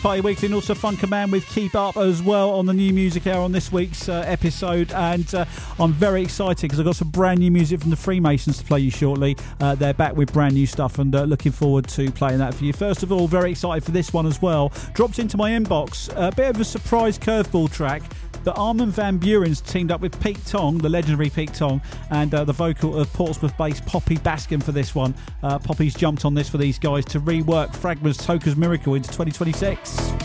Party Weekly and also Fun Command with Keep Up as well on the New Music Hour on this week's episode. And I'm very excited because I've got some brand new music from the Freemasons to play you shortly. They're back with brand new stuff and looking forward to playing that for you. First of all, very excited for this one as well. Dropped into my inbox a bit of a surprise curveball track that Armin van Buuren's teamed up with Pete Tong, the legendary Pete Tong, and the vocal of Portsmouth-based Poppy Baskin for this one. Poppy's jumped on this for these guys to rework Fragma's Toka's Miracle into 2026.